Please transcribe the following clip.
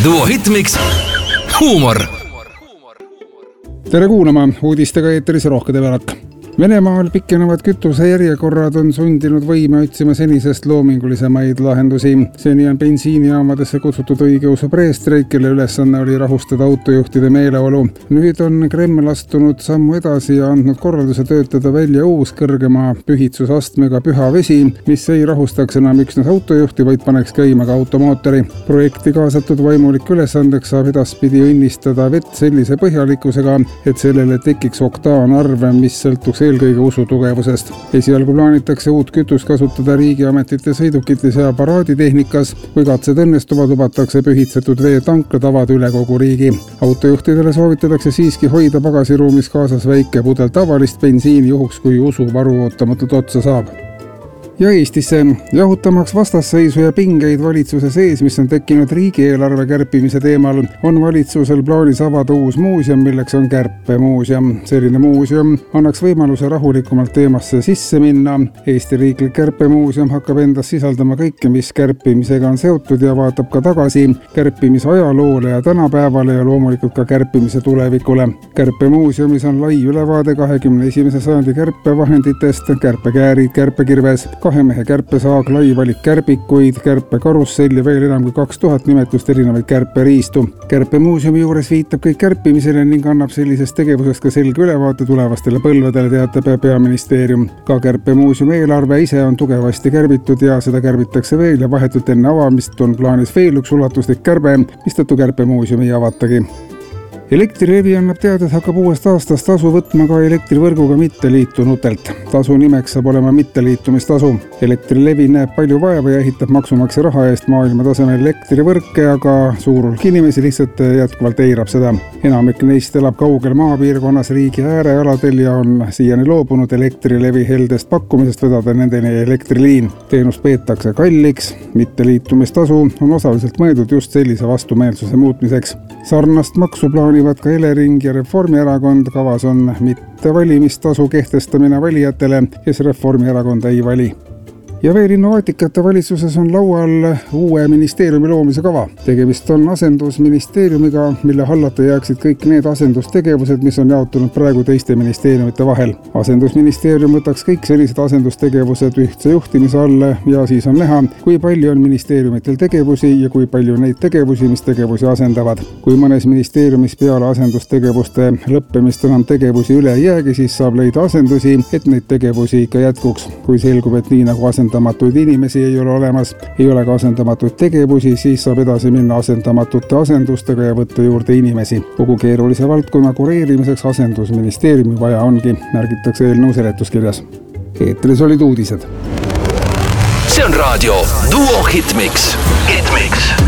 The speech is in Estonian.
Duo Hitmix, huumor. Tere kuulama, uudistega eetris Rohke Develak. Venemaal pikenevad kütuse järjekorrad on sundinud võime otsima senisest loomingulisemaid lahendusi. Seni on bensiinijaamadesse kutsutud õigeusu preestreid, kelle ülesanne oli rahustada autojuhtide meeleolu. Nüüd on Kreml astunud sammu edasi ja andnud korralduse töötada välja uus kõrgema pühitsusastmega püha vesi, mis ei rahustaks enam üksnes autojuhti, vaid paneks käima ka automootori. Projekti kaasatud vaimulik ülesandeks saab edaspidi õnnistada vett sellise põhjalikkusega, et sellele tekiks oktaanarv, mis sõltuks eelkõige usu tugevusest. Esialgu plaanitakse uut kütust kasutada riigiametite sõidukites ja aparaaditehnikas. Kui katsed õnnestuvad, lubatakse pühitsetud veetanklad avada üle kogu riigi. Autojuhtidele soovitatakse siiski hoida pagasiruumis kaasas väike pudel tavalist bensiini juhuks, kui usuvaru ootamatult otsa saab. Ja Eestisse jahutamaks vastasseisu ja pingeid valitsuse sees, mis on tekkinud riigieelarve kärpimise teemal, on valitsusel plaanis avada uus muuseum, milleks on kärpemuuseum. Selline muuseum annaks võimaluse rahulikumalt teemasse sisse minna. Eesti riiklik kärpemuuseum hakkab endas sisaldama kõike, mis kärpimisega on seotud ja vaatab ka tagasi kärpimise ajaloole ja tänapäevale ja loomulikult ka kärpimise tulevikule. Kärpemuuseumis on lai ülevaade 21. sajandi kärpevahenditest, kärpekäärid, kärpekirves, kahemehe kärpesaag, lai valik kärbikuid, kärpekarussell ja veel enam kui 2000 nimetust erinevaid kärperiistu. Kärpemuuseumi juures viitab kõik kärpimisele ning annab sellisest tegevusest ka selge ülevaate tulevastele põlvedele, teatab peaministeerium. Ka kärpemuuseumi eelarve ise on tugevasti kärbitud ja seda kärbitakse veel ja vahetult enne avamist on plaanis veel üks ulatuslik kärbe, mistõttu kärpemuuseumi ei avatagi. Elektrilevi annab teada, et hakkab uuest aastast tasu võtma ka elektrivõrguga mitteliitunutelt. Tasu nimeks saab olema mitteliitumistasu. Elektrilevi näeb palju vaeva ja ehitab maksumaksja raha eest maailma tasemel elektrivõrke, aga suur hulk inimesi lihtsalt jätkuvalt eirab seda. Enamik neist elab kaugel maapiirkonnas riigi äärealadel ja on siiani loobunud elektrilevi heldest pakkumisest vedada nendeni elektriliin. Teenust peetakse kalliks, mitteliitumistasu on osaliselt mõeldud just sellise vastumeelsuse muutmiseks. Sarnast maksu plaanivad ka Elering ja Reformierakond. Kavas on mitte valimistasu kehtestamine valijatele, kes Reformierakonda ei vali. Ja veel innovaatikate valitsuses on laual uue ministeeriumi loomise kava. Tegemist on asendusministeeriumiga, mille hallata jääksid kõik need asendustegevused, mis on jaotunud praegu teiste ministeeriumite vahel. Asendusministeerium võtaks kõik sellised asendustegevused ühtse juhtimise alla ja siis on näha, kui palju on ministeeriumitel tegevusi ja kui palju neid tegevusi, mis tegevusi asendavad. Kui mõnes ministeeriumis peale asendustegevuste lõppemist enam tegevusi üle ei jäägi, siis saab leida asendusi, et neid tegevusi ikka jätkuks. Kui selgub, et nii nagu asendamatuid inimesi ei ole olemas, ei ole ka asendamatuid tegevusi, siis saab edasi minna asendamatute asendustega ja võtta juurde inimesi. Kogu keerulise valdkonna kureerimiseks asendusministeeriumi vaja ongi, märgitakse eelnõu seletuskirjas. Eetris olid uudised. See on raadio Duo Hitmix.